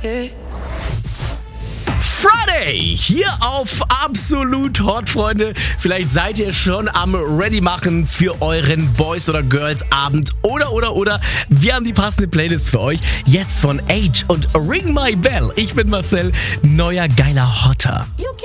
Friday, hier auf Absolut Hot, Freunde. Vielleicht seid ihr schon am Ready machen für euren Boys oder Girls Abend oder. Wir haben die passende Playlist für euch. Jetzt von Age und Ring My Bell. Ich bin Marcel, neuer geiler Hotter.